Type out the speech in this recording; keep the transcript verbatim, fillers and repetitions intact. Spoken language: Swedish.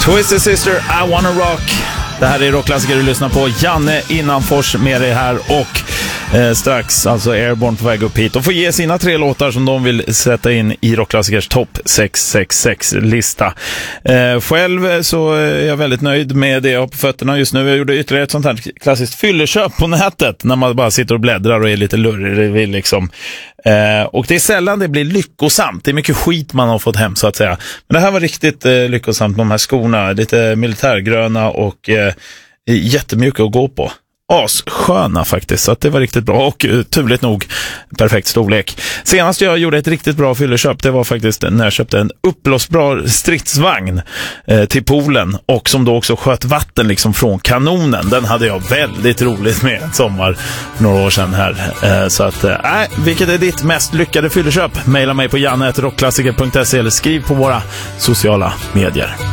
Twisted Sister, I Wanna Rock. Det här är rockklassiker du lyssnar på. Janne Innanfors med dig här och eh, strax alltså Airborne på väg upp hit och får ge sina tre låtar som de vill sätta in i rockklassikers topp sex sex sex-lista. Eh, själv så är jag väldigt nöjd med det jag har på fötterna just nu. Jag gjorde ytterligare ett sånt här klassiskt fylleköp på nätet när man bara sitter och bläddrar och är lite lurrig liksom. Eh, och det är sällan det blir lyckosamt. Det är mycket skit man har fått hem så att säga. Men det här var riktigt eh, lyckosamt. De här skorna, lite militärgröna och eh, jättemycket att gå på. Assköna faktiskt, så att det var riktigt bra och uh, turligt nog perfekt storlek. Senast jag gjorde ett riktigt bra fylleköp, det var faktiskt när jag köpte en uppblåsbar stridsvagn eh, till poolen och som då också sköt vatten liksom från kanonen. Den hade jag väldigt roligt med en sommar för några år sedan här. Eh, så att, eh, vilket är ditt mest lyckade fylleköp? Maila mig på janne at rockklassiker punkt se eller skriv på våra sociala medier.